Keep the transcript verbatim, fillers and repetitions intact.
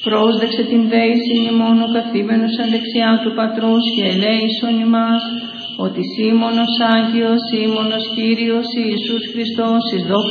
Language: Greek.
Πρόσδεξε την δέησιν ημών ο καθήμενος εν δεξιά του Πατρός και ελέησον ημάς, ότι Σίμωνος Άγιος, Σίμωνος Κύριος Ιησούς Χριστός, εις δόξα